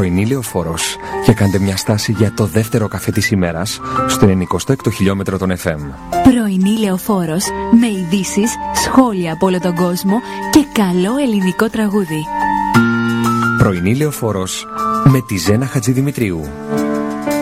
πρωινή Λεωφόρος και κάντε μια στάση για το δεύτερο καφέ της ημέρας στο 96ο χιλιόμετρο των FM. Πρωινή Λεωφόρος με ειδήσεις, σχόλια από όλο τον κόσμο και καλό ελληνικό τραγούδι. Πρωινή Λεωφόρος με τη Ζένα Χατζηδημητρίου.